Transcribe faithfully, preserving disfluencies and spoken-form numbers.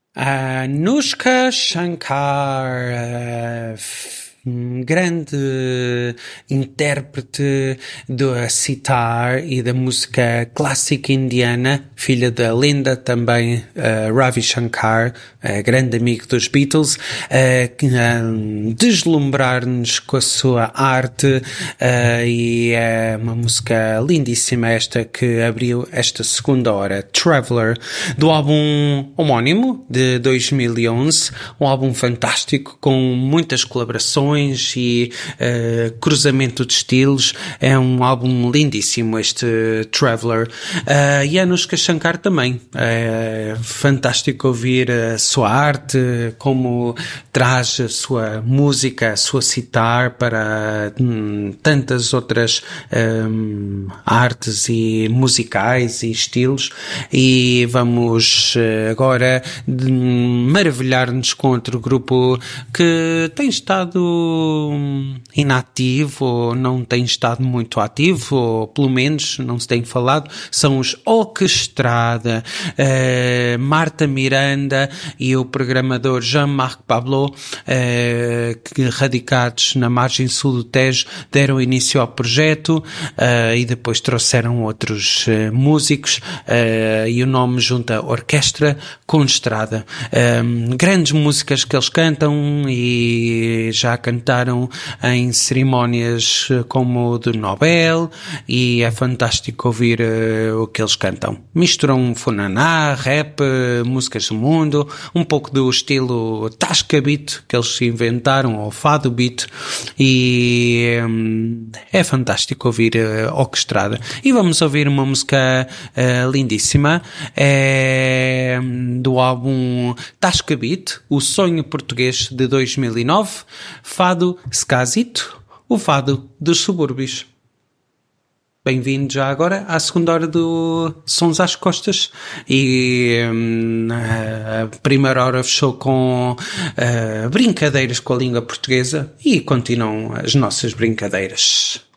Anushka Shankar, uh, f- grande intérprete do sitar e da música clássica indiana, filha da lenda também uh, Ravi Shankar, uh, grande amigo dos Beatles, uh, que um, deslumbrar-nos com a sua arte uh, e é uma música lindíssima esta que abriu esta segunda hora, Traveler, do álbum homónimo de dois mil e onze, um álbum fantástico com muitas colaborações e uh, cruzamento de estilos. É um álbum lindíssimo este Traveler, uh, e Anushka Shankar também é fantástico ouvir a sua arte, como traz a sua música, a sua sitar para hum, tantas outras hum, artes e musicais e estilos. E vamos uh, agora hum, maravilhar-nos com outro grupo que tem estado inativo, ou não tem estado muito ativo, ou pelo menos não se tem falado. São os Orquestrada, uh, Marta Miranda e o programador Jean-Marc Pablo, uh, que radicados na margem sul do Tejo, deram início ao projeto uh, e depois trouxeram outros uh, músicos uh, e o nome junta Orquestra com Estrada. Um, grandes músicas que eles cantam e já cantaram em cerimónias como o do Nobel, e é fantástico ouvir uh, o que eles cantam. Misturam funaná, rap, uh, músicas do mundo, um pouco do estilo Tasca Beat que eles inventaram, ou Fado Beat, e um, é fantástico ouvir uh, Orquestrada. E vamos ouvir uma música uh, lindíssima, é do álbum Tasca Beat, O Sonho Português de dois mil e nove, Fado Scazito, o fado dos subúrbios. Bem-vindo já agora à segunda hora do Sons às Costas, e hum, a primeira hora fechou com uh, brincadeiras com a língua portuguesa, e continuam as nossas brincadeiras.